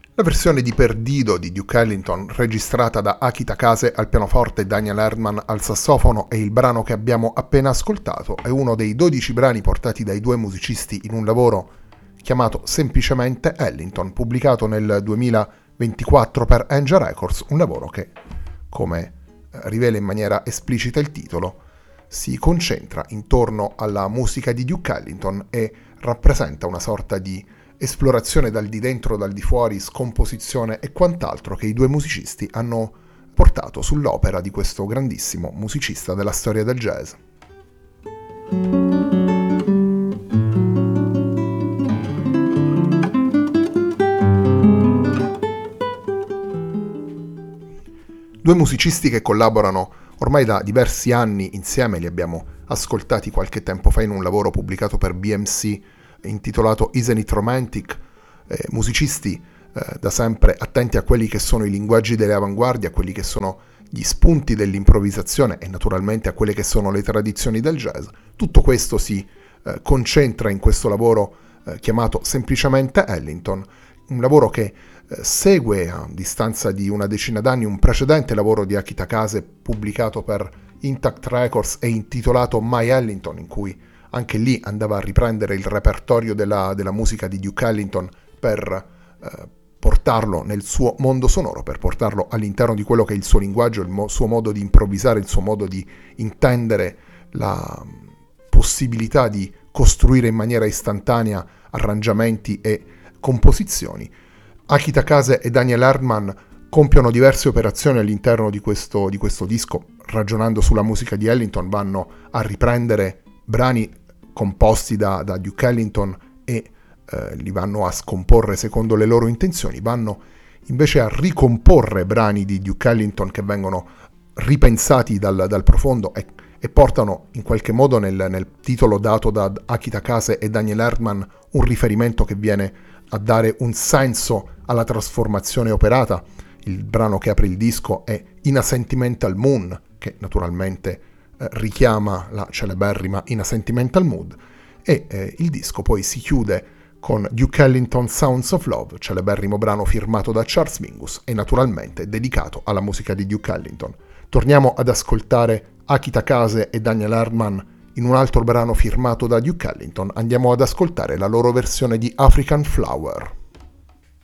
La versione di Perdido di Duke Ellington, registrata da Aki Takase al pianoforte e Daniel Erdmann al sassofono, e il brano che abbiamo appena ascoltato è uno dei 12 brani portati dai due musicisti in un lavoro chiamato semplicemente Ellington, pubblicato nel 2024 per Angel Records, un lavoro che, come rivela in maniera esplicita il titolo, si concentra intorno alla musica di Duke Ellington e rappresenta una sorta di esplorazione dal di dentro, dal di fuori, scomposizione e quant'altro che i due musicisti hanno portato sull'opera di questo grandissimo musicista della storia del jazz. Due musicisti che collaborano ormai da diversi anni insieme, li abbiamo ascoltati qualche tempo fa in un lavoro pubblicato per BMC intitolato Isn't It Romantic, musicisti da sempre attenti a quelli che sono i linguaggi delle avanguardie, a quelli che sono gli spunti dell'improvvisazione e naturalmente a quelle che sono le tradizioni del jazz. Tutto questo si concentra in questo lavoro chiamato semplicemente Ellington, un lavoro che segue a distanza di una decina d'anni un precedente lavoro di Aki Takase pubblicato per Intact Records e intitolato My Ellington, in cui anche lì andava a riprendere il repertorio della musica di Duke Ellington per portarlo nel suo mondo sonoro, per portarlo all'interno di quello che è il suo linguaggio, il suo modo di improvvisare, il suo modo di intendere la possibilità di costruire in maniera istantanea arrangiamenti e composizioni. Aki Takase e Daniel Erdmann compiono diverse operazioni all'interno di questo disco, ragionando sulla musica di Ellington, vanno a riprendere brani composti da Duke Ellington e li vanno a scomporre secondo le loro intenzioni, vanno invece a ricomporre brani di Duke Ellington che vengono ripensati dal profondo e portano in qualche modo nel titolo dato da Aki Takase e Daniel Erdmann un riferimento che viene a dare un senso alla trasformazione operata. Il brano che apre il disco è In a Sentimental Moon, che naturalmente richiama la celeberrima In a Sentimental Mood, e il disco poi si chiude con Duke Ellington Sounds of Love, celeberrimo brano firmato da Charles Mingus e naturalmente dedicato alla musica di Duke Ellington. Torniamo ad ascoltare Aki Takase e Daniel Erdmann in un altro brano firmato da Duke Ellington. Andiamo ad ascoltare la loro versione di African Flower.